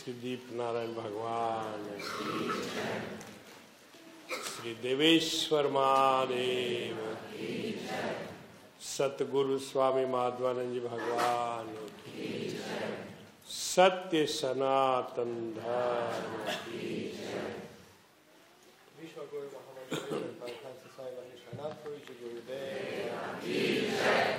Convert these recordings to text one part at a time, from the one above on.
Shri Deep Narayan Bhagwan ki jai. Shri Deveshwar Mahadev ki jai. Satguru Swami Madhvanand Ji Bhagwan ki jai. Satya Sanatan Dharma ki jai. Vishwa Guru Mahamad Sai Vishwanath Guru Dev ki jai.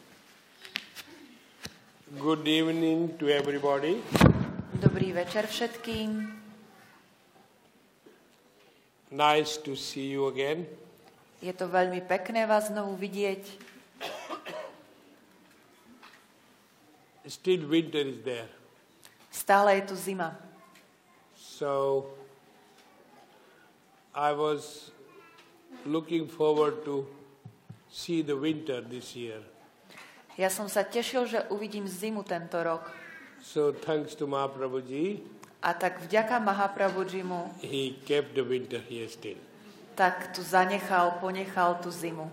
Good evening to everybody. Dobrý večer všetkým. Nice to see you again. Je to veľmi pekné vás znovu vidieť. Still winter is there. Stále je tu zima. So I was looking forward to see the winter this year. Ja som sa tešil, že uvidím zimu tento rok. So thanks to Mahaprabhuji, A tak vďaka Mahaprabhujimu, he kept the winter here still. tak tu ponechal tú zimu.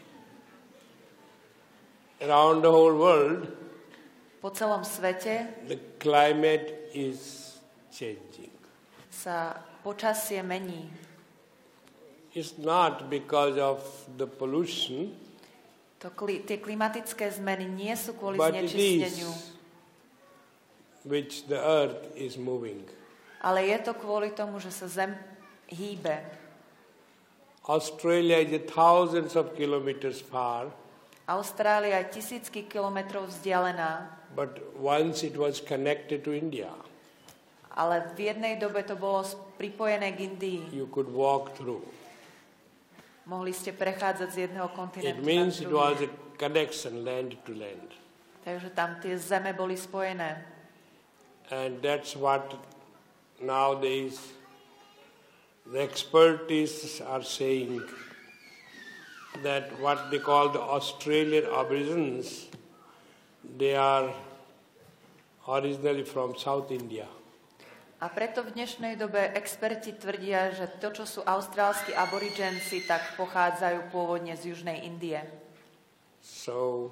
Around the whole world, Po celom svete the climate is changing. sa počasie mení. It's not because of the pollution, Tie klimatické zmeny nie sú kvôli but it znečisteniu, is which the earth is moving. ale je to kvôli tomu, že sa zem hýbe. Australia is thousands of kilometers far, Austrália je tisícky kilometrov vzdialená, but once it was connected to India. ale v jednej dobe to bolo pripojené k Indii. You could walk through. Mohli ste prechádzať z jedného It kontinentu na means it was druhý. a connection land to land. Takže tam tie zeme boli spojené. And that's what nowadays the experts are saying, that what they call the Australian Aborigines, they are originally from South India. A preto v dnešnej dobe experti tvrdia, že to, čo sú austrálski aborigenci, tak pochádzajú pôvodne z južnej Indie. So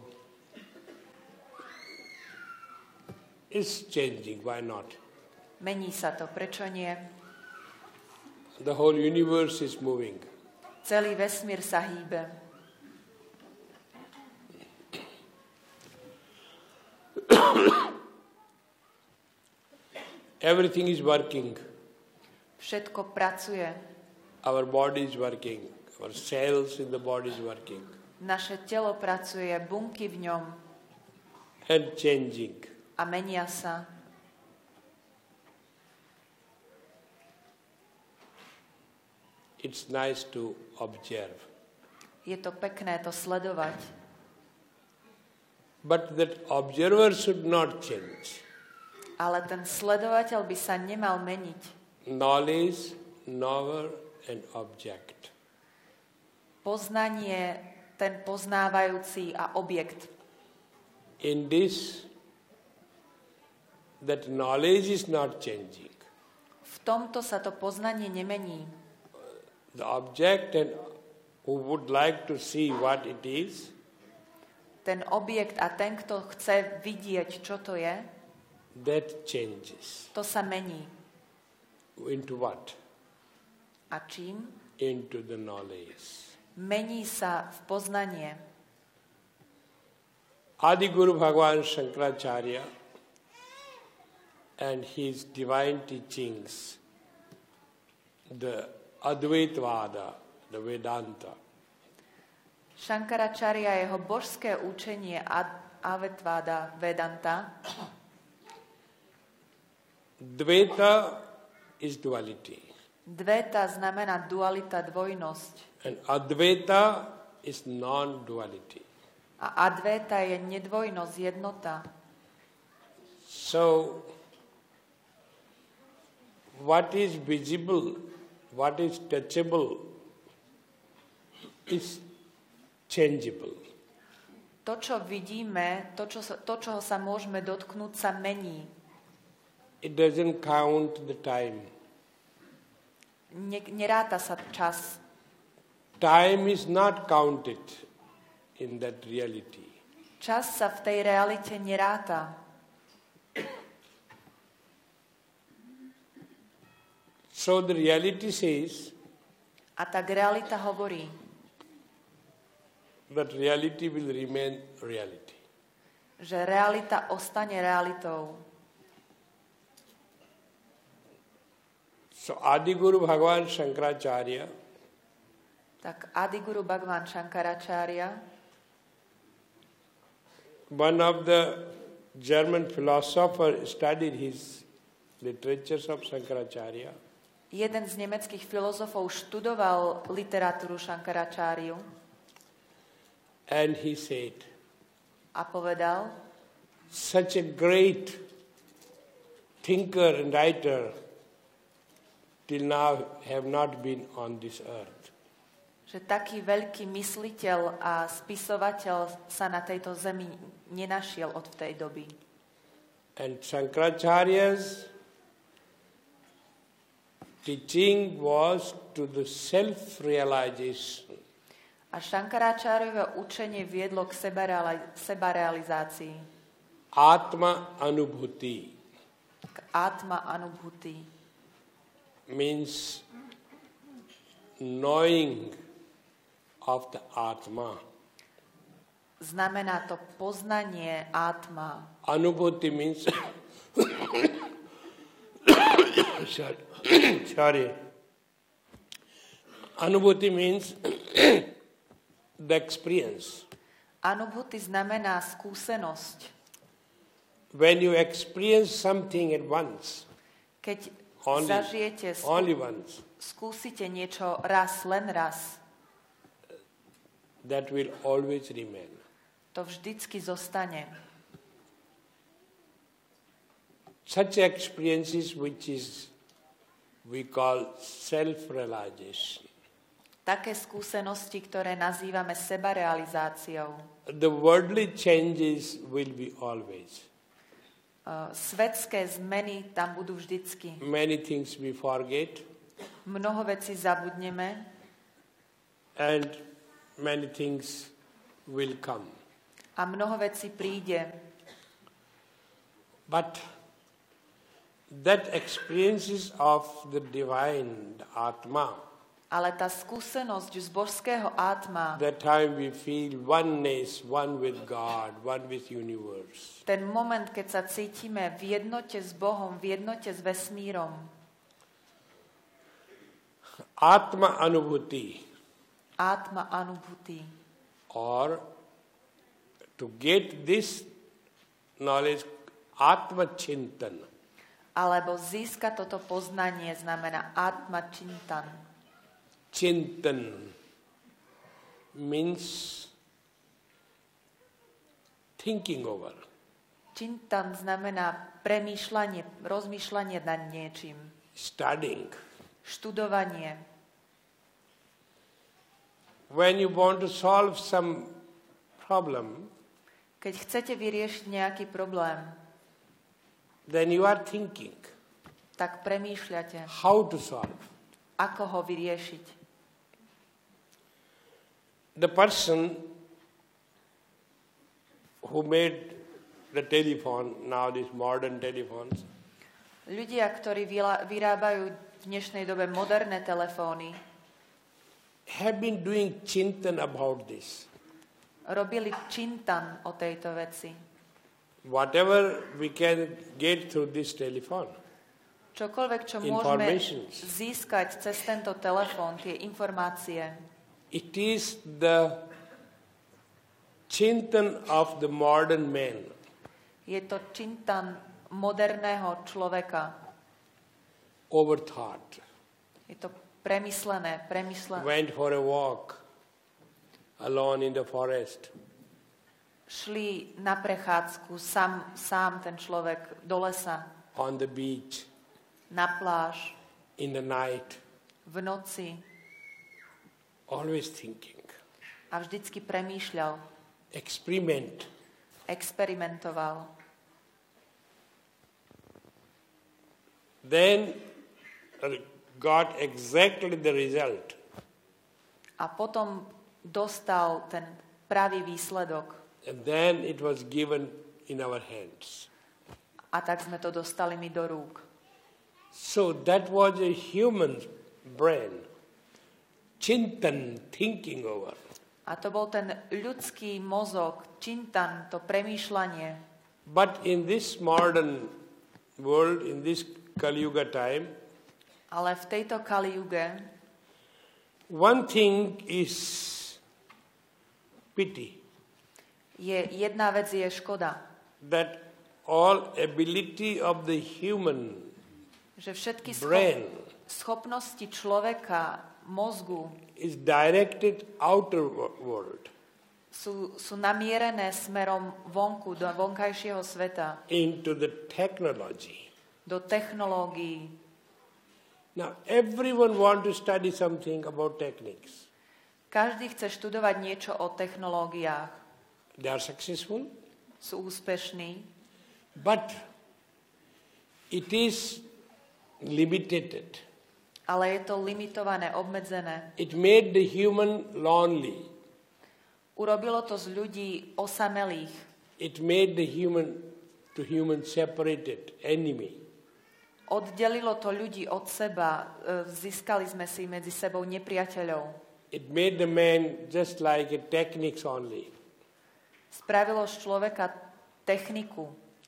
it's changing, why not? Mení sa to, prečo nie? The whole universe is moving. Celý vesmír sa hýbe. Everything is working. Všetko pracuje. Our body is working. Our cells in the body is working. Naše telo pracuje, bunky v ňom And changing. a menia sa. It's nice to observe. Je to pekné to sledovať. But that observer should not change. Ale ten sledovateľ by sa nemal meniť. Knowledge, knower, and object. Poznanie, ten poznávajúci a objekt. In this, that knowledge is not changing. V tomto sa to poznanie nemení. The object and who would like to see what it is, Ten objekt a ten, kto chce vidieť, čo to je, that changes. to sa mení. Into what? A čím? Into the knowledge. Mení sa v poznanie. Adi Guru Bhagavan Shankaracharya and his divine teachings, the Advaitvada, the Vedanta, Shankaracharya, jeho božské učenie Advaita Vedanta. Dvaita is duality. Dveta znamená dualita, dvojnosť. And Advaita is non-duality. A Advaita je nedvojnosť, jednota. So, what is visible, what is touchable, is changeable. To, čo vidíme, to, čoho sa môžeme dotknúť, sa mení. It doesn't count the time. Neráta sa čas. Time is not counted in that reality. Čas sa v tej realite neráta. So the reality says A tak realita hovorí, that reality will remain reality. že realita ostane realitou. So Adiguru Bhagavan Shankaracharya, Tak Adiguru Bhagavan Shankaracharya, one of the German philosophers, studied his literatures of Shankaracharya, jeden z nemeckých filozofov študoval literatúru Shankaracharyu and he said, a povedal, such a great thinker and writer till now have not been on this earth. že taký veľký mysliteľ a spisovateľ sa na tejto zemi nenašiel od tej doby. And Shankaracharya's teaching was to the self-realization. A Shankaracharyovo učenie viedlo k sebarealizácii, Atma Anubhuti k Atma Anubhuti. means knowing of the Atma. Znamená to poznanie Atma. Anubhuti means sorry. Anubhuti means the experience. Anubhuti znamená skúsenosť. When you experience something at once, Keď only, only once, skúsite niečo raz, len raz, that will always remain. to vždycky zostane. Such experiences which is we call self-realization. Také skúsenosti, ktoré nazývame sebarealizáciou. The worldly changes will be always. Svetské zmeny tam budú vždycky. Many things we forget Mnoho vecí zabudneme and many things will come. a mnoho vecí príde. But that experiences of the divine, the Atma, Ale tá skúsenosť z božského Atma, that time we feel oneness, one with God, one with universe. ten moment, keď sa cítime v jednote s Bohom, v jednote s vesmírom, Atma Anubhuti, Atma Anubhuti. or to get this knowledge, Atma Chintan. Alebo získať toto poznanie znamená Atma Chintan. Chintan means thinking over. Chintan znamená premýšľanie, rozmýšľanie nad niečím. Studying. Študovanie. When you want to solve some problem, Keď chcete vyriešiť nejaký problém, then you are thinking tak premýšľate, how to solve. ako ho vyriešiť. The person who made the telephone, now these modern telephones, Ľudia, ktorí vyrábajú v dnešnej dobe moderné telefóny, have been doing chintan about this. robili čintan o tejto veci. Whatever we can get through this telephone, Čokoľvek, čo môžeme Informations. získať cez tento telefón, tie informácie, it is the chintan of the modern man. je to čintan moderného človeka. Overthought. Je to premyslené. Went for a walk alone in the forest. Šli na prechádzku sám ten človek do lesa, On the beach, na pláž, in the night, v noci always thinking. a vždycky premýšľal, experimentoval. Then got exactly the result. A potom dostal ten pravý výsledok. And then it was given in our hands. A tak sme to dostali my do rúk. So that was a human brain, chintan, thinking over. A to bol ten ľudský mozog, čintan, to premýšľanie. But in this modern world, in this Kali Yuga time, Ale v tejto Kali Yuge one thing is pity, jedna vec je škoda, that all ability of the human že všetky brain schopnosti človeka, mozgu is directed outer world, sú namierené smerom vonku, do vonkajšieho sveta, into the technology. do technológií. Now everyone want to study something about techniques. Každý chce študovať niečo o technológiách. They are successful, Sú úspešní, but it is limited. ale je to limitované, obmedzené. It made the human lonely. Urobilo to z ľudí osamelých. It made the human separated, enemy. Oddelilo to ľudí od seba. Získali sme si medzi sebou nepriateľov. It made the man just like a techniques only. Spravilo z človeka techniku,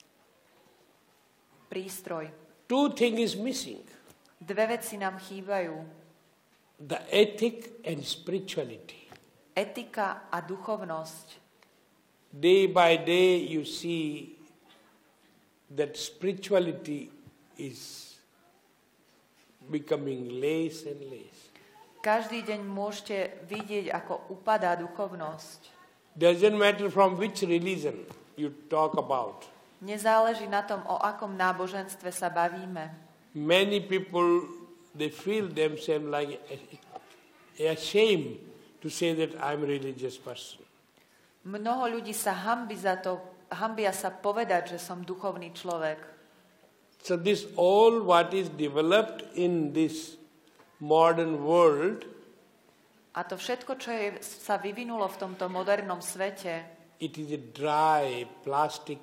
prístroj. Two things is missing. Dve veci nám chýbajú. The ethic and spirituality. Etika a duchovnosť. Day by day you see that spirituality is becoming less and less. Každý deň môžete vidieť, ako upadá duchovnosť. Doesn't matter from which religion you talk about. Nezáleží na tom, o akom náboženstve sa bavíme. Many people, they feel themselves like ashamed to say that I'm a religious person. Mnoho ľudí sa hanbia sa povedať, že som duchovný človek. So this all what is developed in this modern world, A to všetko, čo sa vyvinulo v tomto modernom svete, it is a dry plastic